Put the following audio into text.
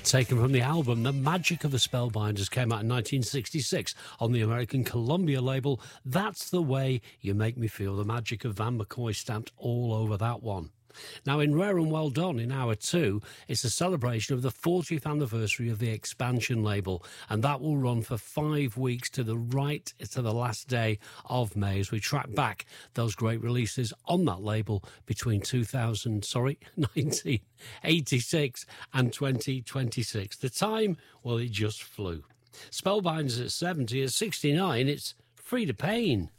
Taken from the album The Magic of the Spellbinders, came out in 1966 on the American Columbia label. That's the Way You Make Me Feel. The magic of Van McCoy stamped all over that one. Now, in Rare and Well Done, in hour two, it's a celebration of the 40th anniversary of the Expansion label, and that will run for 5 weeks to the last day of May as we track back those great releases on that label between 1986 and 2026. The time, well, it just flew. Spellbinders at 70, at 69, it's Freda Payne.